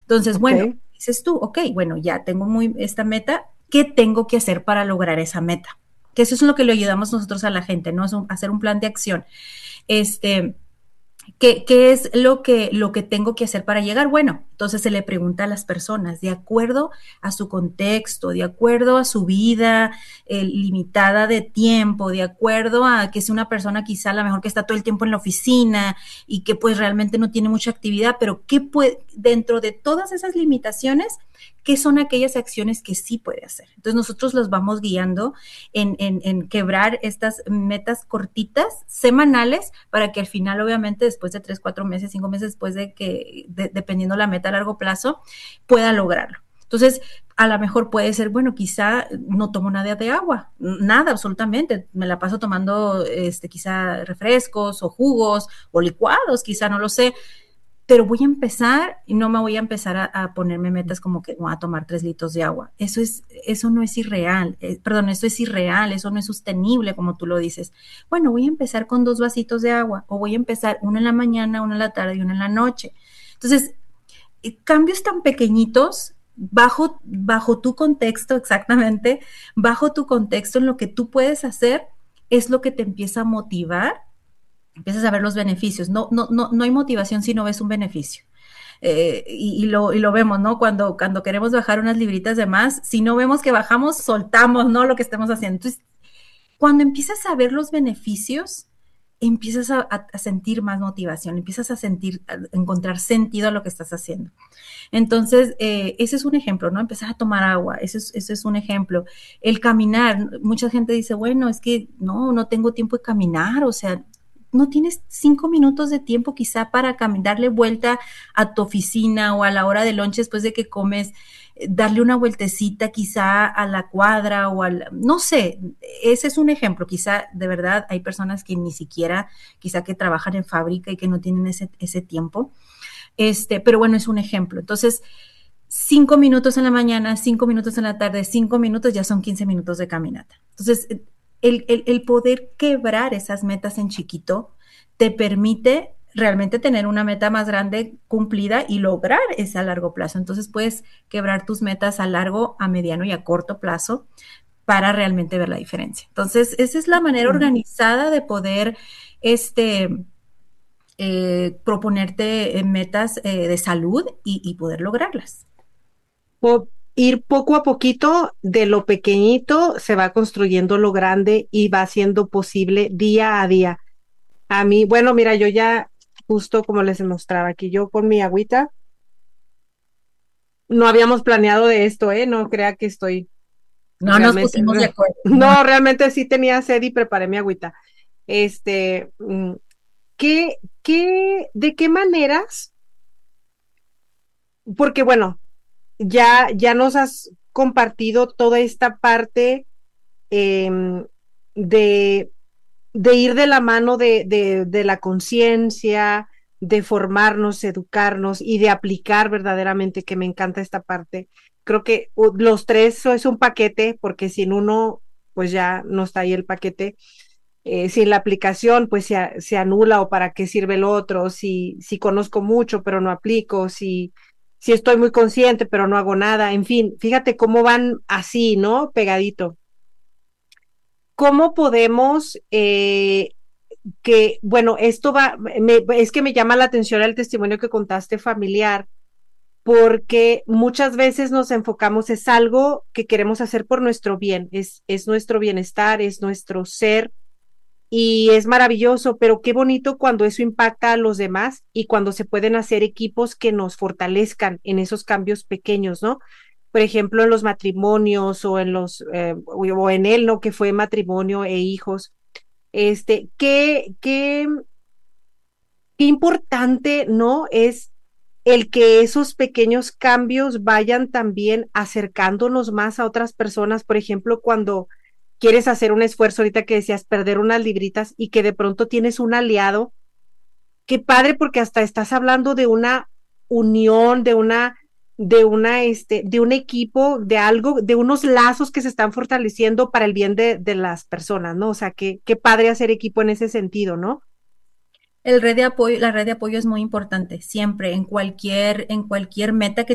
Entonces, bueno, Ok. dices tú, ok, bueno, ya tengo esta meta, ¿qué tengo que hacer para lograr esa meta? Que eso es lo que le ayudamos nosotros a la gente, ¿no? Es hacer un plan de acción. Este, ¿qué es lo que tengo que hacer para llegar? Bueno, entonces se le pregunta a las personas, de acuerdo a su contexto, de acuerdo a su vida limitada de tiempo, de acuerdo a que es una persona quizá a lo mejor que está todo el tiempo en la oficina y que pues realmente no tiene mucha actividad, pero ¿qué puede, dentro de todas esas limitaciones, qué son aquellas acciones que sí puede hacer? Entonces nosotros los vamos guiando en quebrar estas metas cortitas, semanales, para que al final, obviamente, después de 3, 4 meses, 5 meses, después de que, dependiendo la meta a largo plazo, pueda lograrlo. Entonces, a lo mejor puede ser, bueno, quizá no tomo nada de agua, nada absolutamente, me la paso tomando quizá refrescos o jugos o licuados, quizá no lo sé, pero voy a empezar y no me voy a empezar a ponerme metas como que voy a tomar 3 litros de agua. Eso no es irreal, perdón, esto es irreal, eso no es sostenible como tú lo dices. Bueno, voy a empezar con 2 vasitos de agua o voy a empezar uno en la mañana, uno en la tarde y uno en la noche. Entonces, cambios tan pequeñitos bajo tu contexto exactamente, bajo tu contexto en lo que tú puedes hacer, es lo que te empieza a motivar, empiezas a ver los beneficios. No hay motivación si no ves un beneficio. Y lo vemos, ¿no? Cuando queremos bajar unas libritas de más, si no vemos que bajamos, soltamos, ¿no? Lo que estemos haciendo. Entonces, cuando empiezas a ver los beneficios, empiezas a sentir más motivación, empiezas a encontrar sentido a lo que estás haciendo. Entonces, ese es un ejemplo, ¿no? Empezar a tomar agua, ese es un ejemplo. El caminar, mucha gente dice, bueno, es que no tengo tiempo de caminar, o sea, no tienes 5 minutos de tiempo quizá para darle vuelta a tu oficina o a la hora de lunch después de que comes, darle una vueltecita quizá a la cuadra o no sé, ese es un ejemplo, quizá de verdad hay personas que ni siquiera, quizá que trabajan en fábrica y que no tienen ese tiempo, pero bueno, es un ejemplo. Entonces, 5 minutos en la mañana, 5 minutos en la tarde, 5 minutos ya son 15 minutos de caminata. Entonces, el poder quebrar esas metas en chiquito te permite realmente tener una meta más grande cumplida y lograr ese a largo plazo. Entonces puedes quebrar tus metas a largo, a mediano y a corto plazo para realmente ver la diferencia. Entonces, esa es la manera organizada de poder proponerte metas de salud y poder lograrlas. Ir poco a poquito, de lo pequeñito se va construyendo lo grande y va siendo posible día a día. A mí, bueno, mira, yo ya, justo como les mostraba aquí, yo con mi agüita, no habíamos planeado de esto, ¿eh? No crea que estoy No nos realmente, pusimos de acuerdo. No. no, realmente sí tenía sed y preparé mi agüita. Este, de qué maneras? Porque bueno, ya nos has compartido toda esta parte em, de, de ir de la mano de la conciencia, de formarnos, educarnos y de aplicar verdaderamente, que me encanta esta parte. Creo que los tres eso es un paquete, porque sin uno, pues ya no está ahí el paquete. Sin la aplicación, pues se anula o para qué sirve el otro, si conozco mucho pero no aplico, si estoy muy consciente pero no hago nada, en fin, fíjate cómo van así, ¿no? Pegadito. ¿Cómo podemos bueno, esto es que me llama la atención el testimonio que contaste familiar, porque muchas veces nos enfocamos, es algo que queremos hacer por nuestro bien, es nuestro bienestar, es nuestro ser, y es maravilloso, pero qué bonito cuando eso impacta a los demás y cuando se pueden hacer equipos que nos fortalezcan en esos cambios pequeños, ¿no? Por ejemplo, en los matrimonios o o en él, ¿no? Que fue matrimonio e hijos. Qué importante, ¿no? Es el que esos pequeños cambios vayan también acercándonos más a otras personas. Por ejemplo, cuando quieres hacer un esfuerzo, ahorita que decías perder unas libritas y que de pronto tienes un aliado, qué padre porque hasta estás hablando de una unión, de un equipo, de algo, de unos lazos que se están fortaleciendo para el bien de las personas, ¿no? O sea, qué padre hacer equipo en ese sentido, ¿no? La red de apoyo es muy importante, siempre, en cualquier meta que